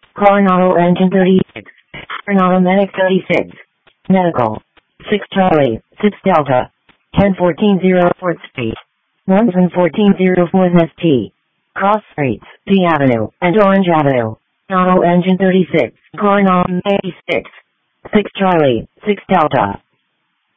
Coronado Engine 36. Coronado Medic 36. Medical. 6 Charlie, 6 Delta. 1014 Fort Street. 1114 ST. Cross Streets, D Avenue, and Orange Avenue. Coronado Engine 36. Coronado 86. 6 Charlie, 6 Delta.